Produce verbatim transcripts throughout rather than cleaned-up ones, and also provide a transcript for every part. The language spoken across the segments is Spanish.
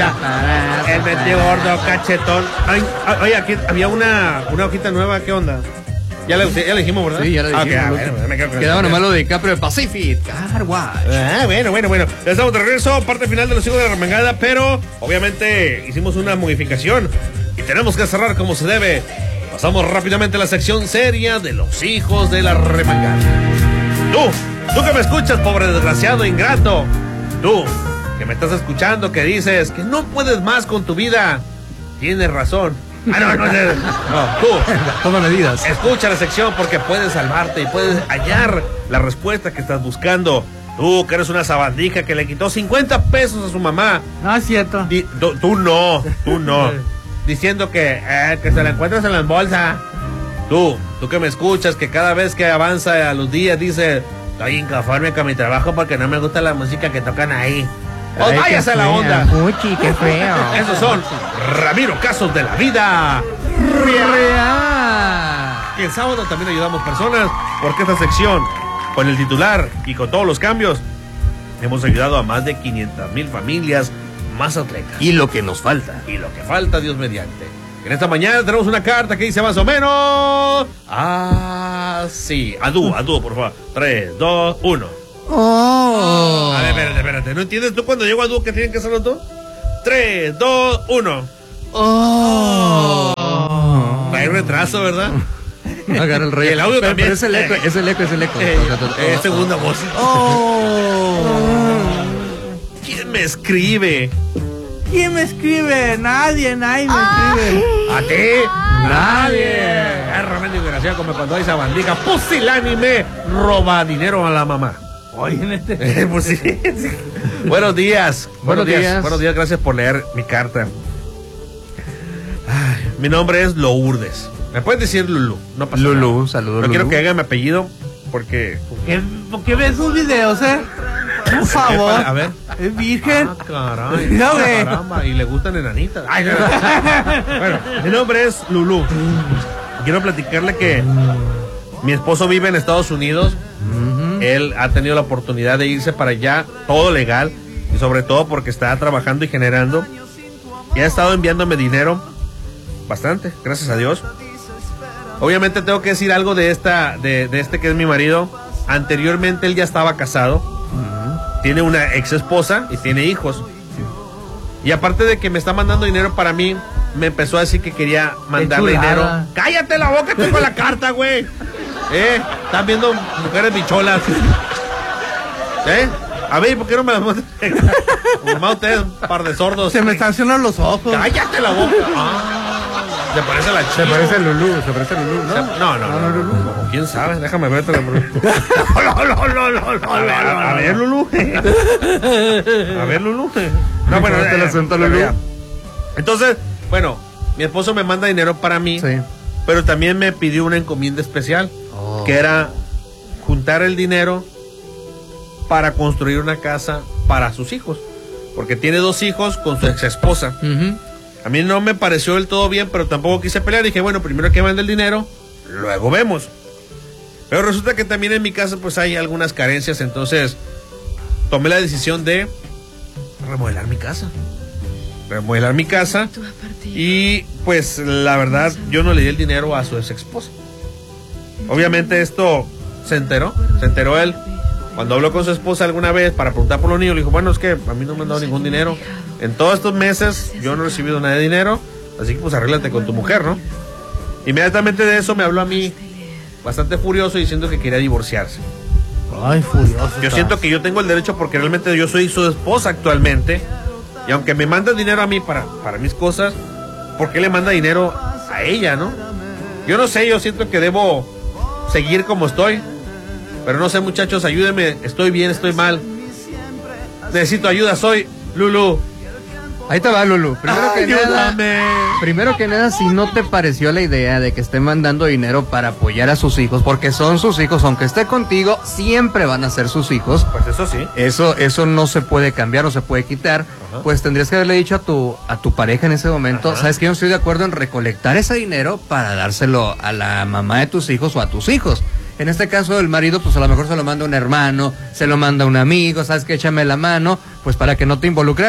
El metido gordo, cachetón. Ay, oye, aquí había una, una hojita nueva, ¿qué onda? Ya le, ya le dijimos, ¿verdad? Sí, ya le dijimos. Ah, okay, bueno, me quedo con Quedaba nomás lo de DiCaprio de Pacific Car Wash. Ah, bueno, bueno, bueno. Ya estamos de regreso, parte final de los hijos de la remangada, pero obviamente hicimos una modificación y tenemos que cerrar como se debe. Pasamos rápidamente a la sección seria de los hijos de la remangada. Tú, tú que me escuchas, pobre desgraciado, ingrato. Tú, que me estás escuchando, que dices que no puedes más con tu vida. Tienes razón. Ah, no, no, no, no, tú. Toma medidas. Escucha la sección porque puedes salvarte y puedes hallar la respuesta que estás buscando. Tú, que eres una sabandija que le quitó cincuenta pesos a su mamá. No es cierto. Di, tú, tú no, tú no. Diciendo que, eh, que se la encuentras en la bolsa. Tú, tú que me escuchas, que cada vez que avanza a los días dice, estoy inconforme con mi trabajo porque no me gusta la música que tocan ahí. ¡Pues váyase a la onda! Puchi, qué feo. Esos son Ramiro Casos de la Vida Real. Y el sábado también ayudamos personas, porque esta sección, con el titular y con todos los cambios, hemos ayudado a más de quinientas mil familias mazatlecas. Y lo que nos falta. Y lo que falta, Dios mediante. En esta mañana tenemos una carta que dice más o menos... Ah, sí. A dúo, a dúo, por favor. tres, dos, uno. Oh. A ver, espérate, espérate. ¿No entiendes tú cuando llego a dúo que tienen que hacerlo tú? tres, dos, uno. Oh. Hay retraso, ¿verdad? Agarra el rey. Y el audio pero, también. Pero es el eco, es el eco, es el eco. Eh, eh, segunda voz. Oh. ¿Quién me escribe? ¿Quién me escribe? Nadie, nadie me escribe. ¿A ti? Nadie. Es realmente desgraciado como cuando hay esa bandija pusilánime roba dinero a la mamá. Oye, en este. Eh, pues sí, sí. Buenos días. Buenos, Buenos días. días. Buenos días, gracias por leer mi carta. Ay, mi nombre es Lourdes. ¿Me puedes decir Lulú? No pasa nada. Lulú, saludos. No Lulú. quiero que haga mi apellido porque... ¿Por qué, por qué ves sus videos, eh? Por favor. A ver. Es virgen. Ah, caray. No, Ah, güey. caramba. Y le gustan enanitas. Ay, no, no. Bueno, mi nombre es Lulú. Quiero platicarle que mi esposo vive en Estados Unidos. Uh-huh. Él ha tenido la oportunidad de irse para allá, todo legal. Y sobre todo porque está trabajando y generando. Y ha estado enviándome dinero. Bastante, gracias a Dios. Obviamente tengo que decir algo de esta, de, de este que es mi marido. Anteriormente él ya estaba casado. Uh-huh. Tiene una ex esposa y tiene hijos. Y aparte de que me está mandando dinero para mí, me empezó a decir que quería mandarle dinero. ¡Cállate la boca, estoy con la carta, güey! ¿Eh? Están viendo mujeres bicholas. ¿Eh? A ver, ¿por qué no me las mandan? Mamá, ustedes, un par de sordos. Se me están haciendo los ojos. ¡Cállate la boca! Ah, ¿te parece la chica? Se parece a Lulú, se parece a Lulú, ¿no? No, no, no, no, no, no. ¿Quién sabe? Déjame verte la A ver, Lulú. A ver, Lulú. No, bueno, te la siento, Lulú. Entonces, bueno, mi esposo me manda dinero para mí, Sí. pero también me pidió una encomienda especial, Oh. que era juntar el dinero para construir una casa para sus hijos, porque tiene dos hijos con su ex esposa. Uh-huh. A mí no me pareció del todo bien, pero tampoco quise pelear. Dije, bueno, primero que mande el dinero, luego vemos. Pero resulta que también en mi casa pues hay algunas carencias, entonces tomé la decisión de remodelar mi casa. Remodelar mi casa y pues la verdad yo no le di el dinero a su ex esposa. Obviamente esto se enteró, se enteró él. Cuando habló con su esposa alguna vez para preguntar por los niños, le dijo, bueno, es que a mí no me han dado ningún dinero. En todos estos meses yo no he recibido nada de dinero, así que pues arréglate con tu mujer, ¿no? Inmediatamente de eso me habló a mí, bastante furioso, diciendo que quería divorciarse. Ay, furioso. Yo siento que yo tengo el derecho porque realmente yo soy su esposa actualmente. Y aunque me manda dinero a mí para, para mis cosas, ¿por qué le manda dinero a ella, no? Yo no sé, yo siento que debo seguir como estoy. Pero no sé, muchachos, ayúdenme. Estoy bien, estoy mal. Necesito ayuda, soy Lulú. Ahí te va, Lulú. Primero que Ayúdame. nada, primero que nada, si no te pareció la idea de que esté mandando dinero para apoyar a sus hijos, porque son sus hijos, aunque esté contigo, siempre van a ser sus hijos. Pues eso sí. Eso, eso no se puede cambiar, no se puede quitar. Ajá. Pues tendrías que haberle dicho a tu, a tu pareja en ese momento, Ajá. sabes que yo no estoy de acuerdo en recolectar ese dinero para dárselo a la mamá de tus hijos o a tus hijos. En este caso el marido, pues a lo mejor se lo manda un hermano, se lo manda un amigo, sabes que échame la mano, pues para que no te involucraras.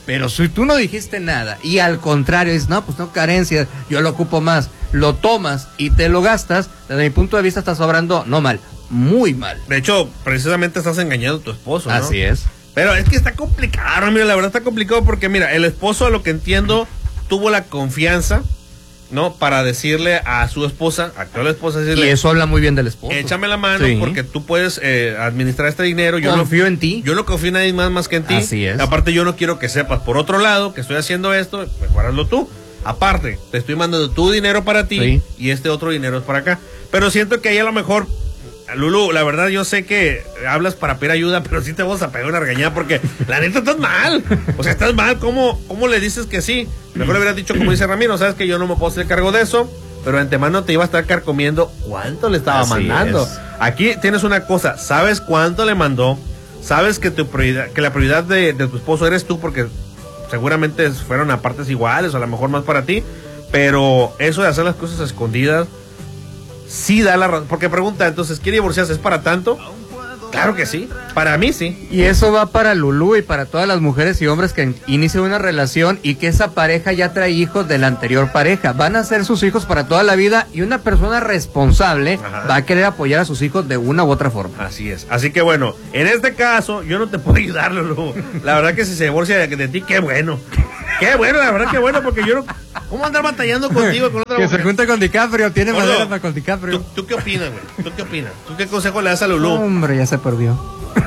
Pero si tú no dijiste nada y al contrario dices, no, pues no carencias, yo lo ocupo más, lo tomas y te lo gastas, desde mi punto de vista estás obrando no mal, muy mal. De hecho, precisamente estás engañando a tu esposo, ¿no? Así es. Pero es que está complicado, mira, la verdad está complicado porque, mira, el esposo, a lo que entiendo, tuvo la confianza, ¿no? Para decirle a su esposa, actual esposa, decirle, y eso habla muy bien del esposo. Échame la mano, sí, porque tú puedes eh, administrar este dinero. Yo confío no, en ti. Yo no confío en nadie más, más que en ti. Así es. Aparte, yo no quiero que sepas, por otro lado, que estoy haciendo esto, mejor hazlo tú. Aparte, te estoy mandando tu dinero para ti, sí, y este otro dinero es para acá. Pero siento que ahí a lo mejor, Lulu, la verdad yo sé que hablas para pedir ayuda, pero sí te vas a pegar una regañada porque la neta estás mal. O sea, estás mal. ¿Cómo, cómo le dices que sí? Mejor le hubieras dicho, como dice Ramiro, sabes que yo no me puedo hacer cargo de eso, pero de antemano te iba a estar carcomiendo cuánto le estaba Así mandando. Es. Aquí tienes una cosa, sabes cuánto le mandó, sabes que tu prioridad, que la prioridad de, de tu esposo eres tú, porque seguramente fueron a partes iguales, o a lo mejor más para ti, pero eso de hacer las cosas escondidas sí da la razón, porque pregunta, entonces, ¿quiere divorciarse? ¿Es para tanto? Claro que sí, para mí sí. Y eso va para Lulú y para todas las mujeres y hombres que inician una relación y que esa pareja ya trae hijos de la anterior pareja. Van a ser sus hijos para toda la vida y una persona responsable Ajá. va a querer apoyar a sus hijos de una u otra forma. Así es. Así que bueno, en este caso, yo no te puedo ayudar, Lulú. La verdad que si se divorcia de, de ti, qué bueno. Qué bueno, la verdad que bueno, porque yo no... ¿Cómo andar batallando contigo con otra Que mujer? se junta con DiCaprio, tiene Gordo, madera para con DiCaprio. ¿tú, ¿Tú qué opinas, güey? ¿Tú qué opinas? ¿Tú qué consejo le das a Lulú? Hombre, ya se perdió.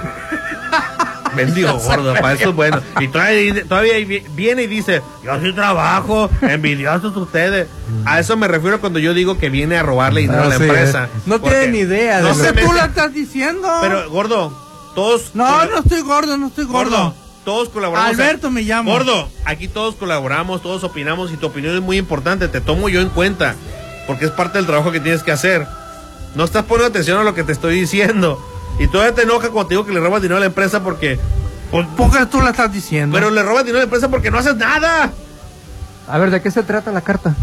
Bendigo gordo, para eso es bueno. Y todavía, todavía viene y dice, yo sí trabajo, envidiosos ustedes. A eso me refiero cuando yo digo que viene a robarle dinero ah, a la sí, empresa. No tiene ni idea. No sé, tú lo estás diciendo. Pero, gordo, todos... No, no estoy gordo, no estoy gordo. gordo Todos colaboramos. Alberto me llamo. Gordo, aquí todos colaboramos, todos opinamos y tu opinión es muy importante. Te tomo yo en cuenta porque es parte del trabajo que tienes que hacer. No estás poniendo atención a lo que te estoy diciendo. Y todavía te enoja cuando te digo que le robas dinero a la empresa porque... Pues, ¿por qué tú la estás diciendo? Pero le robas dinero a la empresa porque no haces nada. A ver, ¿de qué se trata la carta?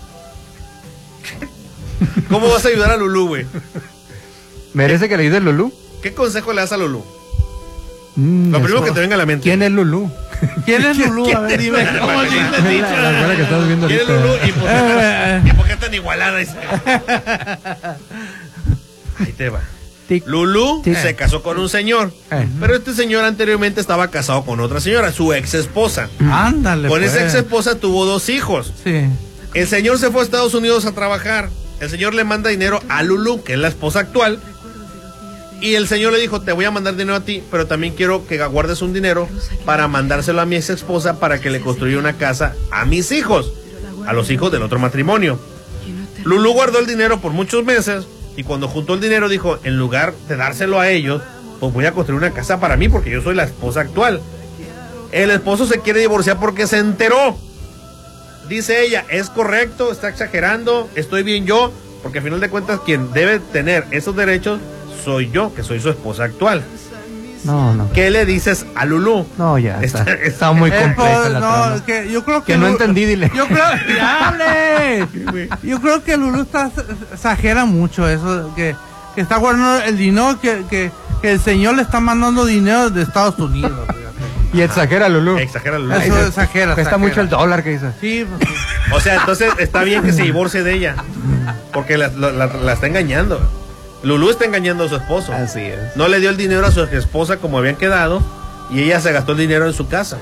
¿Cómo vas a ayudar a Lulú, güey? ¿Merece que le ayude a Lulú? ¿Qué consejo le das a Lulú? Mm, Lo primero eso. que te venga a la mente. ¿Quién es Lulú? ¿Quién es Lulú? A ver, dime. ¿Cómo dice? ¿Quién es Lulú? ¿Y por qué, ¿Y por qué tan igualada? Ahí te va. Tic, Lulú tic. se casó con un señor, eh. pero este señor anteriormente estaba casado con otra señora, su ex esposa. Ándale. Con pues. esa ex esposa tuvo dos hijos. Sí. El señor se fue a Estados Unidos a trabajar. El señor le manda dinero a Lulú, que es la esposa actual. Y el señor le dijo, te voy a mandar dinero a ti, pero también quiero que guardes un dinero para mandárselo a mi ex esposa para que le construya una casa a mis hijos, a los hijos del otro matrimonio. Lulú guardó el dinero por muchos meses y cuando juntó el dinero dijo, en lugar de dárselo a ellos, pues voy a construir una casa para mí porque yo soy la esposa actual. El esposo se quiere divorciar porque se enteró. Dice ella, es correcto, está exagerando, estoy bien yo, porque al final de cuentas quien debe tener esos derechos soy yo, que soy su esposa actual. No, no. ¿Qué le dices a Lulú? No, ya, está, está, está muy compleja la no, trama. Que yo creo que, que no Lulú, entendí, dile. Yo creo, ¡hable! Yo creo que Lulú está, exagera mucho eso, que, que está guardando el dinero, que, que, que el señor le está mandando dinero de Estados Unidos. Y exagera Lulú. Exagera Lulú. Eso Ay, exagera. Cuesta mucho el dólar que dice. Sí, pues, sí. O sea, entonces está bien que se divorcie de ella, porque la, la, la, la está engañando. Lulú está engañando a su esposo. Así es. No le dio el dinero a su esposa como habían quedado y ella se gastó el dinero en su casa.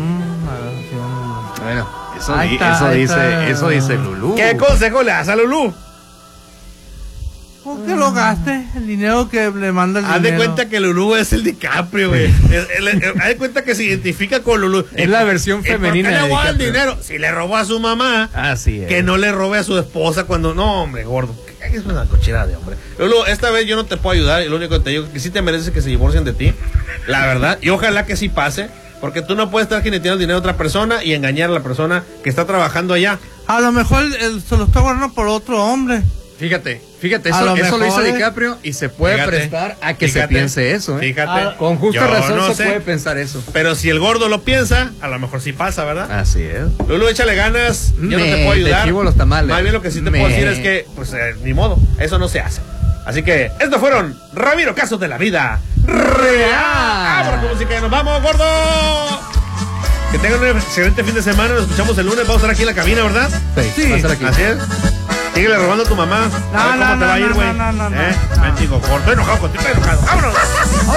Mm, bueno, eso, di, está, eso dice, está. eso dice Lulú. ¿Qué consejo le das a Lulú? ¿Por qué lo gaste? El dinero que le manda el Haz dinero. de cuenta que Lulú es el DiCaprio, güey. Haz de cuenta que se identifica con Lulú. Es la versión femenina. ¿Por qué le robó el dinero? Si le robó a su mamá, así es. Que no le robe a su esposa cuando... No, hombre, gordo. Es una cochera de hombre. Lulú, esta vez yo no te puedo ayudar. Y lo único que te digo es que sí te mereces que se divorcien de ti. La verdad. Y ojalá que sí pase. Porque tú no puedes estar jineteando el dinero de otra persona y engañar a la persona que está trabajando allá. A lo mejor él se lo está guardando por otro hombre. Fíjate, fíjate, eso, lo, eso lo hizo DiCaprio y se puede fíjate, prestar a que fíjate, se piense eso, ¿eh? Fíjate. Con justa razón no se sé, puede pensar eso. Pero si el gordo lo piensa, a lo mejor sí pasa, ¿verdad? Así es. Lulú, échale ganas, yo Me, no te puedo ayudar. Te chivo los tamales. Más bien lo que sí te Me. puedo decir es que, pues, eh, ni modo, eso no se hace. Así que, estos fueron Ramiro Casos de la Vida Real. Vámonos con música y nos vamos, gordo. Que tengan un excelente fin de semana. Nos escuchamos el lunes. Vamos a estar aquí en la cabina, ¿verdad? Sí, Sí. va a estar aquí. Así es. Síguele robando a tu mamá. No, A ver no, cómo te no, va a ir, no, güey. no, no, no, ¿Eh? no. Mendigo, gordo. Estoy enojado contigo. Estoy enojado. ¡Vámonos!